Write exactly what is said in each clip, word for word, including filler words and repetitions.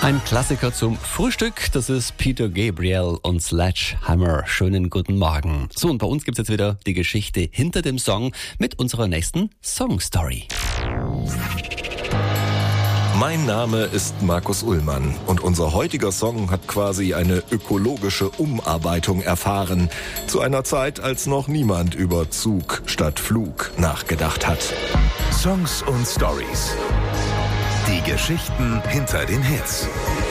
Ein Klassiker zum Frühstück, das ist Peter Gabriel und Sledgehammer. Schönen guten Morgen. So, und bei uns gibt's jetzt wieder die Geschichte hinter dem Song mit unserer nächsten Songstory. Mein Name ist Markus Ullmann und unser heutiger Song hat quasi eine ökologische Umarbeitung erfahren. Zu einer Zeit, als noch niemand über Zug statt Flug nachgedacht hat. Songs und Stories. Die Geschichten hinter den Hits.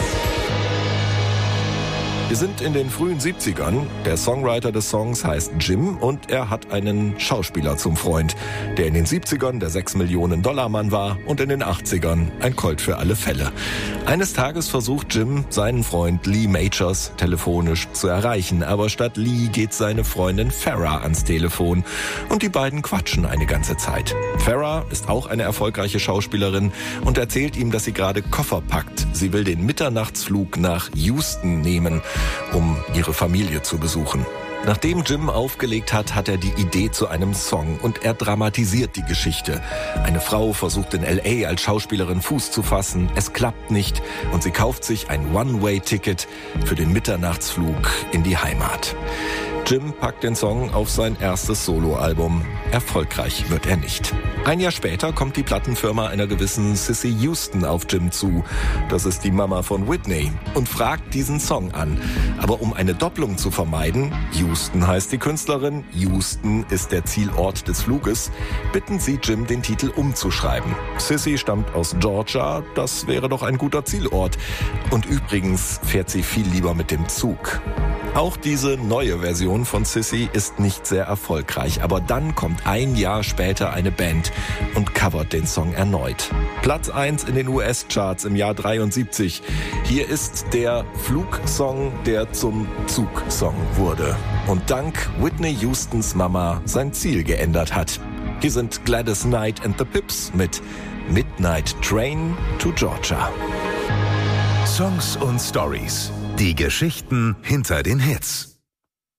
Wir sind in den frühen siebzigern. Der Songwriter des Songs heißt Jim und er hat einen Schauspieler zum Freund, der in den siebzigern der sechs Millionen Dollar Mann war und in den achtzigern ein Colt für alle Fälle. Eines Tages versucht Jim, seinen Freund Lee Majors telefonisch zu erreichen, aber statt Lee geht seine Freundin Farrah ans Telefon und die beiden quatschen eine ganze Zeit. Farrah ist auch eine erfolgreiche Schauspielerin und erzählt ihm, dass sie gerade Koffer packt. Sie will den Mitternachtsflug nach Houston nehmen, um ihre Familie zu besuchen. Nachdem Jim aufgelegt hat, hat er die Idee zu einem Song und er dramatisiert die Geschichte. Eine Frau versucht in L A als Schauspielerin Fuß zu fassen, es klappt nicht und sie kauft sich ein One-Way-Ticket für den Mitternachtsflug in die Heimat. Jim packt den Song auf sein erstes Soloalbum. Erfolgreich wird er nicht. Ein Jahr später kommt die Plattenfirma einer gewissen Cissy Houston auf Jim zu, das ist die Mama von Whitney, und fragt diesen Song an. Aber um eine Doppelung zu vermeiden, Houston heißt die Künstlerin, Houston ist der Zielort des Fluges, bitten sie Jim, den Titel umzuschreiben. Cissy stammt aus Georgia, das wäre doch ein guter Zielort. Und übrigens fährt sie viel lieber mit dem Zug. Auch diese neue Version von Cissy ist nicht sehr erfolgreich, aber dann kommt ein Jahr später eine Band und covert den Song erneut. Platz eins in den U S-Charts im Jahr dreiundsiebzig. Hier ist der Flugsong, der zum Zugsong wurde und dank Whitney Houstons Mama sein Ziel geändert hat. Hier sind Gladys Knight and the Pips mit Midnight Train to Georgia. Songs und Stories. Die Geschichten hinter den Hits.